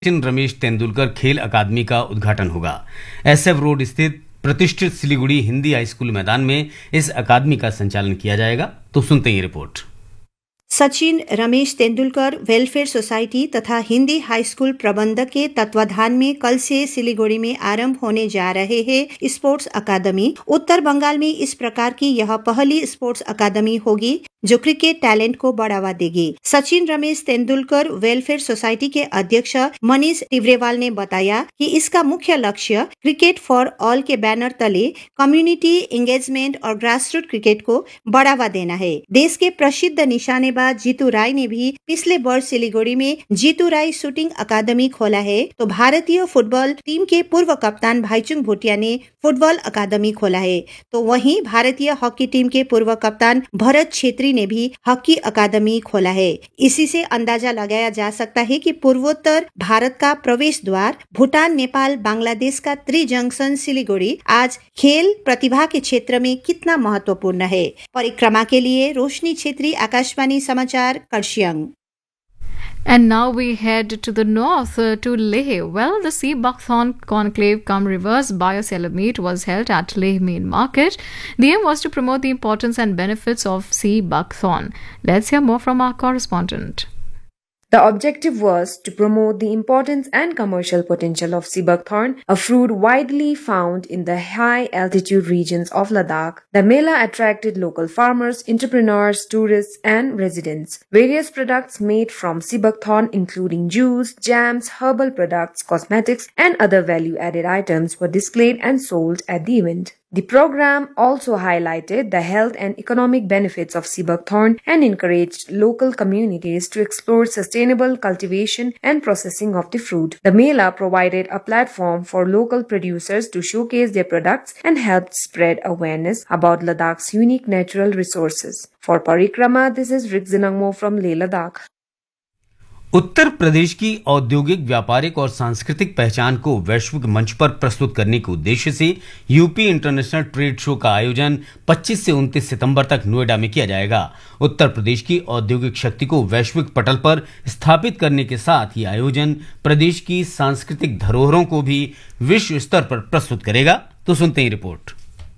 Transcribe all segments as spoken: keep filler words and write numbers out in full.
सचिन रमेश तेंदुलकर खेल अकादमी का उद्घाटन होगा। एसएफ रोड स्थित प्रतिष्ठित सिलीगुड़ी हिंदी हाई स्कूल मैदान में इस अकादमी का संचालन किया जाएगा। तो सुनते हैं ये report. Sachin Ramesh Tendulkar welfare society तथा हिंदी हाई स्कूल प्रबंधक के तत्वाधान में कल से सिलीगुड़ी में आरंभ होने जा रहे हैं स्पोर्ट्स अकादमी। उत्तर बंगाल में इस प्रकार की यह पहली स्पोर्ट्स अकादमी होगी जो क्रिकेट टैलेंट को बढ़ावा देगी। सचिन रमेश तेंदुलकर वेलफेयर सोसाइटी के अध्यक्ष मनीष टिब्रेवाल ने बताया कि इसका मुख्य लक्ष्य क्रिकेट फॉर ऑल के बैनर तले कम्युनिटी एंगेजमेंट और ग्रासरूट क्रिकेट को बढ़ावा देना है। देश के प्रसिद्ध निशानेबाज जीतू राय ने भी पिछले वर्ष सिलीगुड़ी में जीतू राय शूटिंग अकादमी खोला है, तो भारतीय फुटबॉल टीम के पूर्व कप्तान भाईचुंग भूटिया ने फुटबॉल अकादमी खोला है। तो वहीं भारतीय हॉकी टीम के पूर्व कप्तान भरत छेत्री ने भी हॉकी अकादमी खोला है। इसी से अंदाजा लगाया जा सकता है कि पूर्वोत्तर भारत का प्रवेश द्वार भूटान, नेपाल, बांग्लादेश का त्रिजंक्शन सिलीगुड़ी आज खेल प्रतिभा के क्षेत्र में कितना महत्वपूर्ण है। परिक्रमा के लिए रोशनी छेत्री, आकाशवाणी समाचार, कर्सियंग। And now we head to the north uh, to Leh. Well, the Sea Buckthorn Conclave cum Reverse Biocellular Meet was held at Leh Main Market. The aim was to promote the importance and benefits of sea buckthorn. Let's hear more from our correspondent. The objective was to promote the importance and commercial potential of sea buckthorn, a fruit widely found in the high-altitude regions of Ladakh. The Mela attracted local farmers, entrepreneurs, tourists, and residents. Various products made from sea buckthorn, including juice, jams, herbal products, cosmetics, and other value-added items, were displayed and sold at the event. The program also highlighted the health and economic benefits of sea buckthorn and encouraged local communities to explore sustainable cultivation and processing of the fruit. The Mela provided a platform for local producers to showcase their products and helped spread awareness about Ladakh's unique natural resources. For Parikrama, this is Rick Zinangmo from Leh, Ladakh. Uttar Pradesh की औद्योगिक, व्यापारिक और सांस्कृतिक पहचान को वैश्विक मंच पर प्रस्तुत करने के उद्देश्य से यूपी इंटरनेशनल ट्रेड शो का आयोजन पच्चीस से उनतीस सितंबर तक नोएडा में किया जाएगा। उत्तर प्रदेश की औद्योगिक शक्ति को वैश्विक पटल पर स्थापित करने के साथ ये आयोजन प्रदेश की सांस्कृतिक धरोहरों को भी विश्व स्तर पर प्रस्तुत करेगा। तो सुनते हैं रिपोर्ट।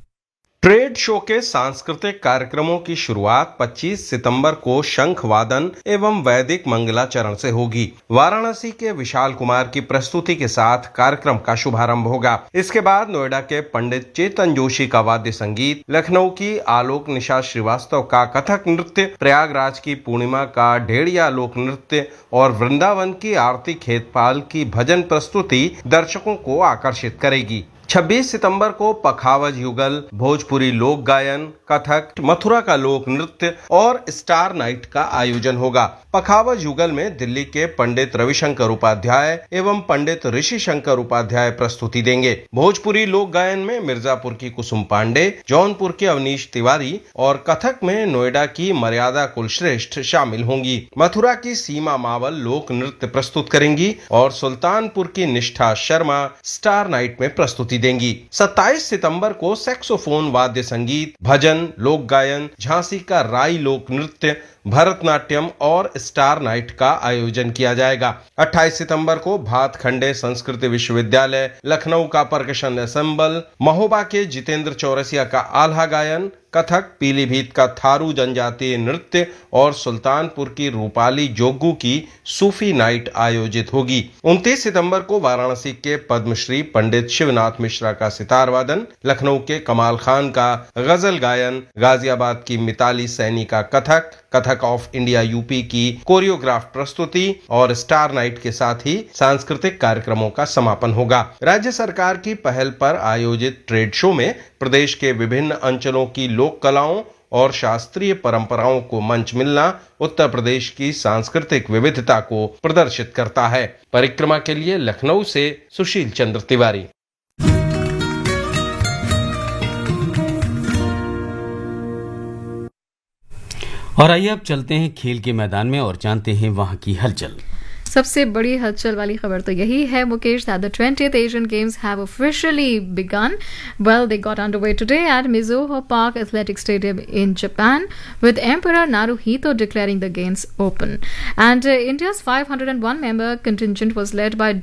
ट्रेड शो के सांस्कृतिक कार्यक्रमों की शुरुआत पच्चीस सितंबर को शंख वादन एवं वैदिक मंगलाचरण से होगी। वाराणसी के विशाल कुमार की प्रस्तुति के साथ कार्यक्रम का शुभारंभ होगा। इसके बाद नोएडा के पंडित चेतन जोशी का वाद्य संगीत, लखनऊ की आलोक निशा श्रीवास्तव का कथक नृत्य, प्रयागराज की पूर्णिमा का ढेड़िया लोक नृत्य और वृंदावन की आरती खेतपाल की भजन प्रस्तुति दर्शकों को आकर्षित करेगी। छब्बीस सितंबर को पखावज युगल, भोजपुरी लोक गायन, कथक, मथुरा का लोक नृत्य और स्टार नाइट का आयोजन होगा। पखावज युगल में दिल्ली के पंडित रविशंकर उपाध्याय एवं पंडित ऋषि शंकर उपाध्याय प्रस्तुति देंगे। भोजपुरी लोक गायन में मिर्जापुर की कुसुम पांडे, जौनपुर के अवनीश तिवारी और कथक में नोएडा की मर्यादा कुलश्रेष्ठ शामिल होंगी। मथुरा की सीमा मावल लोक नृत्य प्रस्तुत करेंगी और सुल्तानपुर की निष्ठा शर्मा स्टार नाइट में प्रस्तुति देंगी। सत्ताईस सितंबर को सैक्सोफोन वाद्य संगीत, भजन, लोक गायन, झांसी का राई लोक नृत्य, भरतनाट्यम और स्टार नाइट का आयोजन किया जाएगा। अट्ठाईस सितंबर को भातखंडे संस्कृत विश्वविद्यालय, लखनऊ का परकशन एसेंबल, महोबा के जितेंद्र चौरसिया का आल्हा गायन, कथक, पीलीभीत का थारू जनजातीय नृत्य और सुल्तानपुर की रूपाली जोग्गू की सूफी नाइट आयोजित होगी। उनतीस सितंबर को वाराणसी के पद्मश्री पंडित शिवनाथ मिश्रा का सितार वादन, लखनऊ के कमाल खान का गजल गायन, गाजियाबाद की मिताली सैनी का Kathak, Kathak of India UP की कोरियोग्राफ प्रस्तुति और स्टार नाइट के साथ ही सांस्कृतिक कार्यक्रमों का समापन होगा। राज्य सरकार की पहल पर आयोजित ट्रेड शो में प्रदेश के विभिन्न अंचलों की लोक कलाओं और शास्त्रीय परंपराओं को मंच मिलना उत्तर प्रदेश की सांस्कृतिक विविधता को प्रदर्शित करता है। परिक्रमा के लिए लखनऊ से सुशील चंद्र तिवारी। और आइए अब चलते हैं खेल के मैदान में और जानते हैं वहां की हलचल। सबसे बड़ी हलचल वाली खबर तो यही है Mukesh that the twentieth Asian Games have officially begun. Well, they got underway today at Mizuho Park Athletic Stadium in Japan, with Emperor Naruhito declaring the games open. And uh, India's five hundred one member contingent was led by